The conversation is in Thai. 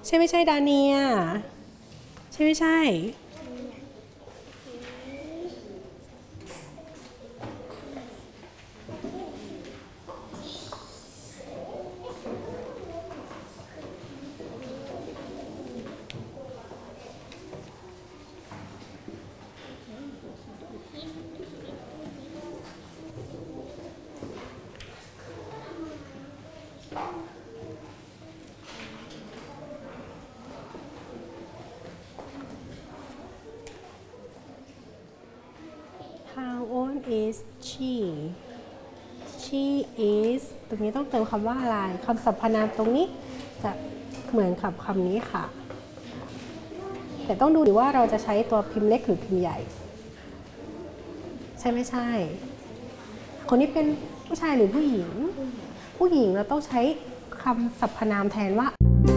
ใช่ไม่ใช่ดาเนียใช่ไม่ใช่ How old is she she is ตรงนี้ต้องเติมคำว่าอะไรคำสรรพนามตรงนี้จะเหมือนกับคำนี้ค่ะแต่ต้องดูว่าเราจะใช้ตัวพิมพ์เล็กหรือพิมพ์ใหญ่ใช่ไม่ใช่คนนี้เป็นผู้ชายหรือผู้หญิงผู้หญิงเราต้องใช้คำสรรพนามแทนว่า